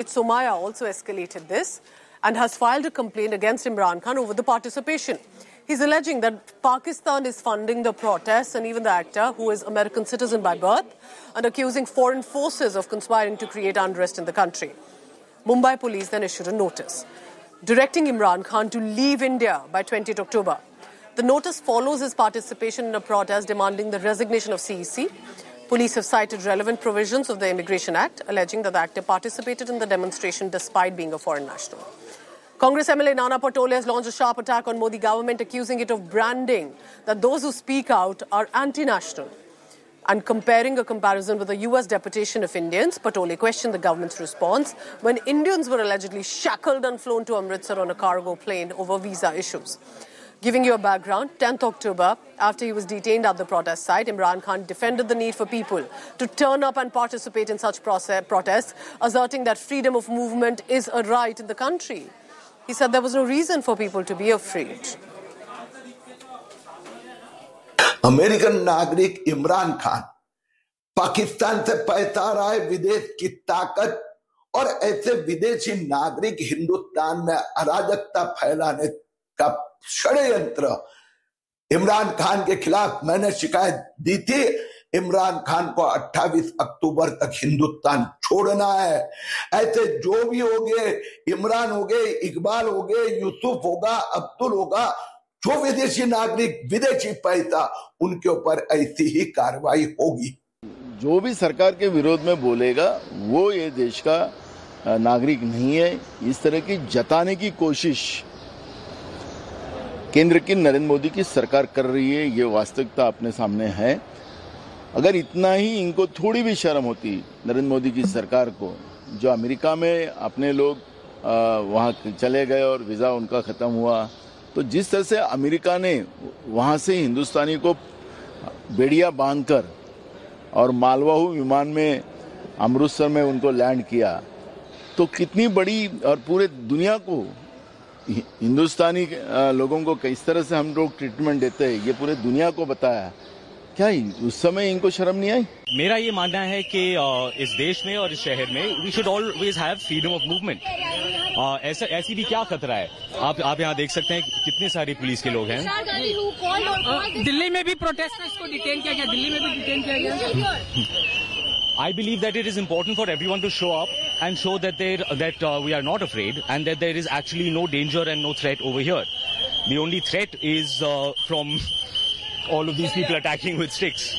Somaya also escalated this and has filed a complaint against Imran Khan over the participation. He's alleging that Pakistan is funding the protests and even the actor, who is American citizen by birth, and accusing foreign forces of conspiring to create unrest in the country. Mumbai police then issued a notice directing Imran Khan to leave India by 20th October. The notice follows his participation in a protest demanding the resignation of CEC. Police have cited relevant provisions of the Immigration Act, alleging that the actor participated in the demonstration despite being a foreign national. Congress MLA Nana Patole has launched a sharp attack on Modi government, accusing it of branding that those who speak out are anti-national. And comparing a comparison with the US deportation of Indians, Patole questioned the government's response when Indians were allegedly shackled and flown to Amritsar on a cargo plane over visa issues. Giving you a background, 10th October, after he was detained at the protest site, Imran Khan defended the need for people to turn up and participate in such protests, asserting that freedom of movement is a right in the country. He said there was no reason for people to be afraid. American नागरिक इमरान खान पाकिस्तान से पैसा आ रहा है, विदेश की ताकत और ऐसे विदेशी नागरिक हिंदुस्तान में अराजकता फैलाने का षड्यंत्र इमरान खान के खिलाफ मैंने शिकायत दी थी। इमरान खान को 28 अक्टूबर तक हिंदुस्तान छोड़ना है। ऐसे जो भी होंगे, इमरान हो गए, इकबाल हो गए, यूसुफ होगा, अब्दुल होगा, जो विदेशी नागरिक, विदेशी पैसा, उनके ऊपर ऐसी ही कार्रवाई होगी। जो भी सरकार के विरोध में बोलेगा वो ये देश का नागरिक नहीं है। इस तरह की जताने की कोशिश केंद्र की नरेंद्र मोदी की सरकार कर रही है, ये वास्तविकता अपने सामने है। अगर इतना ही इनको थोड़ी भी शर्म होती नरेंद्र मोदी की सरकार को, जो अमेरिका में अपने लोग वहाँ चले गए और वीज़ा उनका ख़त्म हुआ, तो जिस तरह से अमेरिका ने वहाँ से हिंदुस्तानी को बेड़िया बांधकर और मालवाहू विमान में अमृतसर में उनको लैंड किया, तो कितनी बड़ी और पूरे दुनिया को हिंदुस्तानी लोगों को किस तरह से हम लोग ट्रीटमेंट देते हैं, ये पूरे दुनिया को बताया। क्या उस समय इनको शर्म नहीं आई? मेरा ये मानना है कि इस देश में और इस शहर में we should always have freedom of movement. ऐसी भी क्या खतरा है? आप यहाँ देख सकते हैं कितने सारे पुलिस के लोग हैं। दिल्ली में भी प्रोटेस्टर्स को डिटेन किया गया, दिल्ली में भी डिटेन किया गया। I believe that it is important for everyone to show up and show that we are not afraid and that there is actually no danger and no threat over here. The only threat is from all of these people attacking with sticks.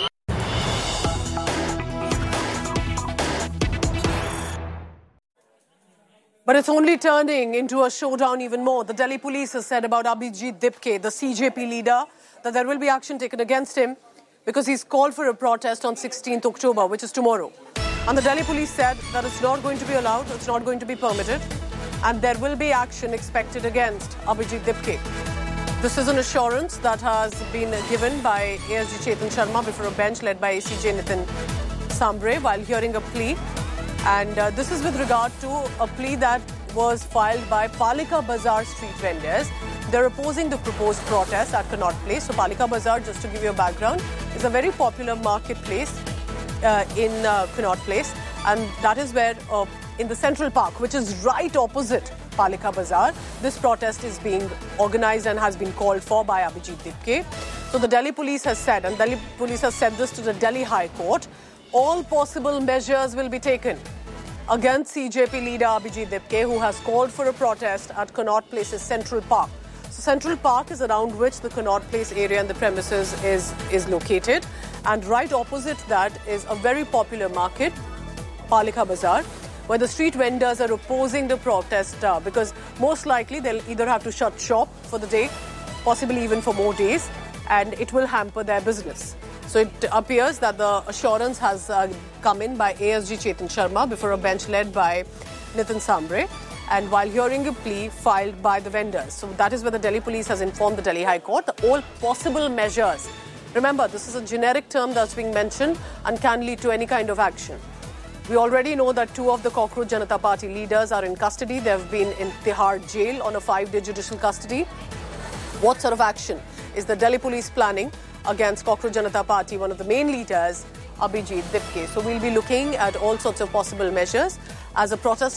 But it's only turning into a showdown even more. The Delhi police has said about Abhijit Dipke, the CJP leader, that there will be action taken against him because he's called for a protest on 16th October, which is tomorrow. And the Delhi police said that it's not going to be allowed, it's not going to be permitted, and there will be action expected against Abhijit Dipke. This is an assurance that has been given by ASG Chetan Sharma before a bench led by ACJ Nitin Sambre while hearing a plea. And this is with regard to a plea that was filed by Palika Bazaar street vendors. They're opposing the proposed protest at Connaught Place. So Palika Bazaar, just to give you a background, is a very popular marketplace in Connaught Place. And that is where, in the Central Park, which is right opposite Palika Bazaar, this protest is being organized and has been called for by Abhijit Dipke. So the Delhi police has said, and Delhi police has said this to the Delhi High Court, all possible measures will be taken against CJP leader Abhijit Dipke, who has called for a protest at Connaught Place's Central Park. So Central Park is around which the Connaught Place area and the premises is located. And right opposite that is a very popular market, Palika Bazaar, where the street vendors are opposing the protest because most likely they'll either have to shut shop for the day, possibly even for more days, and it will hamper their business. So it appears that the assurance has come in by ASG Chetan Sharma before a bench led by Nitin Sambre, and while hearing a plea filed by the vendors. So that is where the Delhi police has informed the Delhi High Court that all possible measures. Remember, this is a generic term that's being mentioned and can lead to any kind of action. We already know that two of the Cockroach Janata Party leaders are in custody. They have been in Tihar jail on a 5-day judicial custody. What sort of action is the Delhi police planning against Cockroach Janata Party, one of the main leaders, Abhijit Dipke? So we'll be looking at all sorts of possible measures as a protest